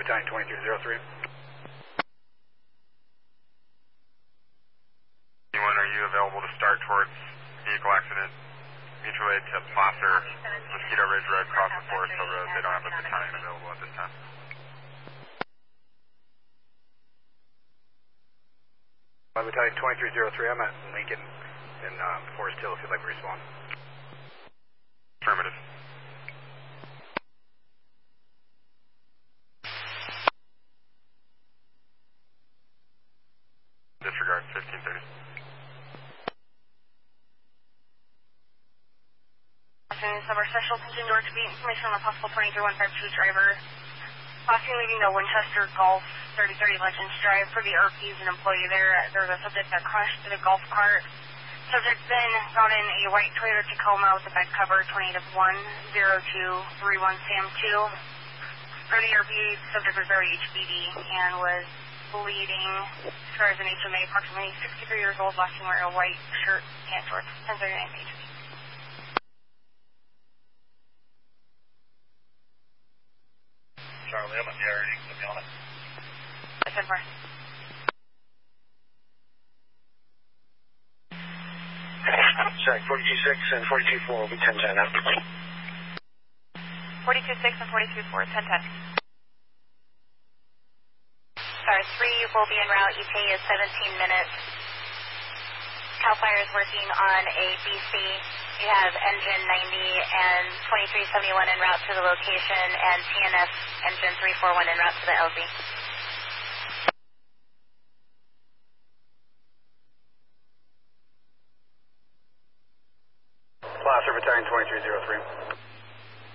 Battalion 2303. Anyone, are you available to start towards vehicle accident? Mutual aid to Placer, Mosquito Ridge Road, cross the Forest Hill Road. They don't have a battalion available at this time. Battalion 2303, I'm at Lincoln in Forest Hill if you'd like to respond. Affirmative. Disregard 1530. Summer Special, continue to be information on a possible 23152 driver. Crossing leaving the Winchester Golf 3030 Legends Drive for the RPs, an employee there. There's a subject that crashed to the golf cart. Subject then got in a white Toyota Tacoma with a bed cover, 28-10231 Sam 2. For the RP, subject was very HBD and was bleeding. As far as an HMA, approximately 63 years old, last seen wearing a white shirt, pants, shorts, 1039 page. Charlie, I'm on the area, to be honest. I said first. Check, 42-6 and 42-4 will be 10-10 now. 42-6 and 42-4, 10-10. Sorry, 3 will be en route. ETA is 17 minutes. CAL FIRE is working on a BC. You have engine 90 and 2371 en route to the location and TNF engine 341 en route to the LZ.